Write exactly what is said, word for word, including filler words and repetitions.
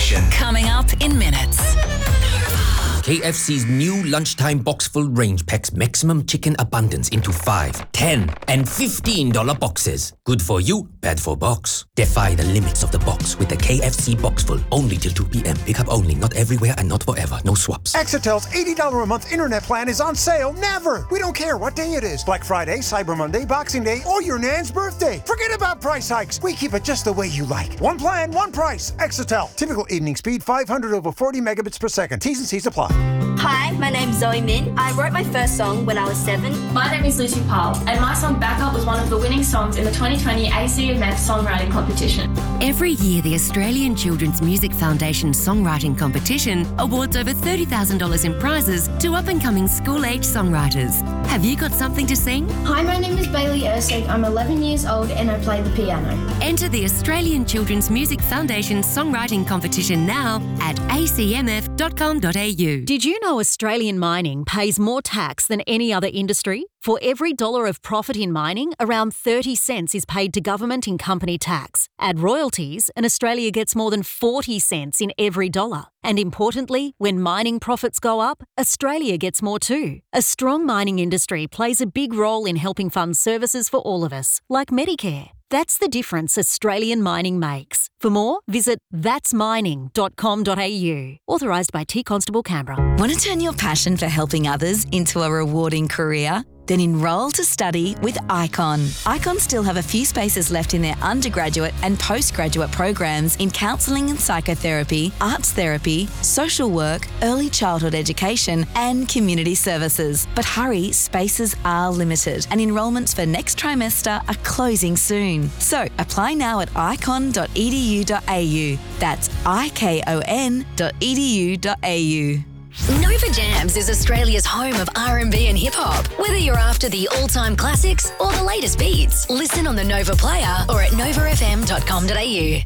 competition. Coming up in minutes. K F C's new lunchtime box full range packs maximum chicken abundance into five, ten, and fifteen dollar boxes. Good for you, bad for box. Defy the limits of the box with the K F C box full. Only till two p.m. Pickup only, not everywhere and not forever. No swaps. Exitel's eighty dollars a month internet plan is on sale never. We don't care what day it is. Black Friday, Cyber Monday, Boxing Day, or your nan's birthday. Forget about price hikes. We keep it just the way you like. One plan, one price. Exitel. Typical evening speed five hundred over forty megabits per second. T's and C's apply. Hi, my name's Zoe Min. I wrote my first song when I was seven. My name is Lucy Powell, and my song Back Up was one of the winning songs in the twenty twenty A C M F Songwriting Competition. Every year, the Australian Children's Music Foundation Songwriting Competition awards over thirty thousand dollars in prizes to up-and-coming school-age songwriters. Have you got something to sing? Hi, my name is Bailey Ersig. I'm eleven years old and I play the piano. Enter the Australian Children's Music Foundation Songwriting Competition now at a c m f dot com dot a u. Did you know Australian mining pays more tax than any other industry? For every dollar of profit in mining, around thirty cents is paid to government in company tax. Add royalties, and Australia gets more than forty cents in every dollar. And importantly, when mining profits go up, Australia gets more too. A strong mining industry plays a big role in helping fund services for all of us, like Medicare. That's the difference Australian mining makes. For more, visit thats mining dot com dot a u. Authorised by T Constable Canberra. Want to turn your passion for helping others into a rewarding career? Then enrol to study with Icon. Icon still have a few spaces left in their undergraduate and postgraduate programs in counselling and psychotherapy, arts therapy, social work, early childhood education, and community services. But hurry, spaces are limited, and enrolments for next trimester are closing soon. So apply now at icon dot e d u dot a u. That's I K O N dot e d u dot a u. Nova Jams is Australia's home of R and B and hip-hop. Whether you're after the all-time classics or the latest beats, listen on the Nova Player or at nova f m dot com dot a u.